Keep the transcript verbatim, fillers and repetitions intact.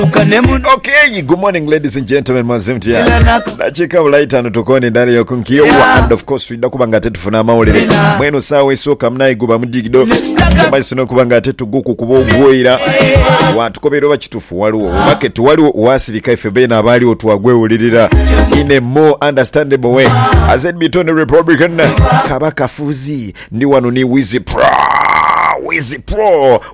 Okay, good morning ladies and gentlemen, mazimtia nacheka ulaita nutokoni ndani ya kunkiyowa and of course wida kubanga tetu funa maulele mwenu sawe soka mnayi guba mdigido maisi no kubanga tetu guku kubogwira watu kobero bachitufu waliwo market waliwo uwasirika ifebe na abali otuwagwe ulirira in a more understandable way as it between Republican Kabaka Fuzi ndi wanu ni Wizzy Pro Wizzy Pro